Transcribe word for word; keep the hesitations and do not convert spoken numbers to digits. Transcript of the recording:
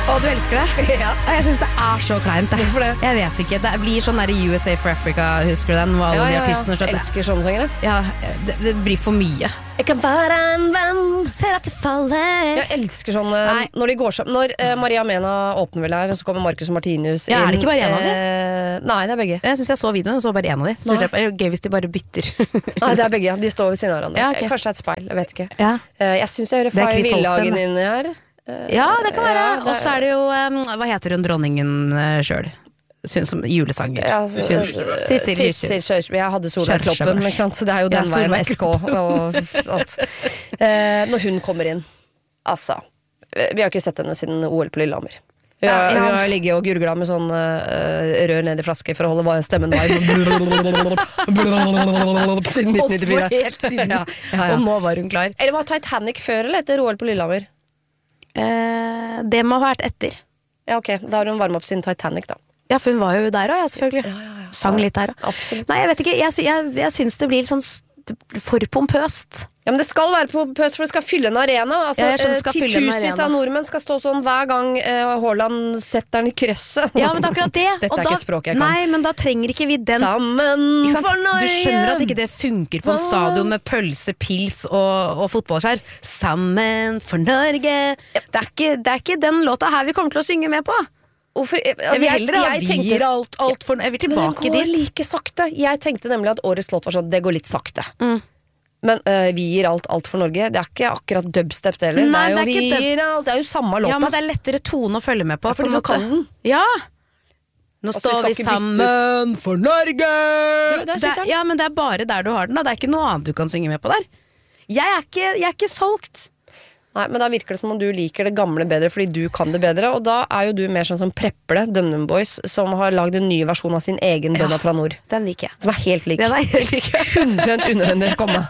Å, du elsker det? Ja. Jeg synes det er så kleint. Hvorfor det? Jeg vet ikke. Det blir sånn der U S A for Africa, husker du den? Hvor alle Ja, de ja, ja. artistene skjønner. Elsker sånne sanger. Ja, det, det blir for mye. Jeg kan være en venn. Ser at det faller. Jeg elsker sånne Nei. Når de går sammen. Når eh, Maria Mena åpner vel her, og så kommer Marcus og Martinus Ja, er det inn, ikke bare en av de? eh, Nei, det er begge. Jeg synes jeg så videoen, og så bare en av de. Så Nei. det er gøy hvis de bare bytter. Nei, det er begge, ja. De står ved siden av hverandre. Ja, ok. Kanskje det er et speil, jeg vet ikke. Ja. Eh, Jeg synes jeg hører Det er Fay Chris Villhagen Holsten, inni her. Eh, Ja, det kan være. ja, det er- Og så er det jo, um, hva heter hun dronningen uh, selv? Synes som julesanger. Ja, så- Synes- øh, Sissel Kyrkjebø. Sissel Kyrkjebø. Jeg hadde Solveig Kyrkjebø. Kloppen, ikke sant? Så det er jo Ja, den veien med Solveig S K og alt. Eh, når hun kommer inn, altså, vi har ikke sett henne siden O L på Lillehammer. Hun har, Ja, ja. hun har ligget og gurgla med sånn uh, rør ned i flaske for å holde va- stemmen varm. Siden nitten nittifire. Holdt på helt siden. Ja, ja, ja. Og nå var hun klar. Eller var Titanic før eller etter O L på Lillehammer? Eh, det må ha vært etter. Ja, ok, da har hun varmet opp sin Titanic da. Ja, for hun var jo der også, ja, selvfølgelig. Ja, ja, ja. Sang litt der også. Absolutt. Nei, jeg vet ikke, jeg, sy- jeg, jeg synes det blir sånn s- for pompøst. Ja, men det skal være på pøs, for det skal fylle en arena. Altså, Ja, jeg skjønner det eh, skal fylle en Titusenvis arena. av nordmenn skal stå sånn hver gang eh, Haaland setter den i krøsset. Ja, men det er akkurat det. Dette Og er da, ikke et språk jeg kan. Nei, men da trenger ikke vi den. Sammen Ikke sant? for Norge! Du skjønner at ikke det funker på en stadion med pølse, pils og, og fotballskjær. Sammen for Norge. Det er, ikke, det er ikke den låta her vi kommer til å synge med på. Hvorfor, jeg, Jeg vil heller ha jeg vi tenkte- gir alt, alt for Jeg vil Men det tilbake går dit. like sakte. Jeg tenkte nemlig at årets låt var sånn, det går litt sakte. Mm. Men eh, vi gir alt, alt for Norge. Det er ikke akkurat dubstep det heller. Nei, det er jo det er ikke vi dub- gir alt. Det er jo samme låta. Ja, men det er lettere tone å følge med på. Ja, fordi på en du måte. kan den. Ja. Nå Altså, vi står skal vi ikke bytte sammen for Norge! der det, sitter den. ja, men det er bare der du har den. Da. Det er ikke noe annet du kan synge med på der. Jeg er ikke, jeg er ikke solgt. Nei, men da virker det som om du liker det gamle bedre fordi du kan det bedre, og da er jo du mer sånn som Preple, DumDum Boys, som har lagd en ny versjon av sin egen Bønda fra nord. Den liker jeg. Som er helt lik. Den er helt lik. hundre prosent unødvendig komma.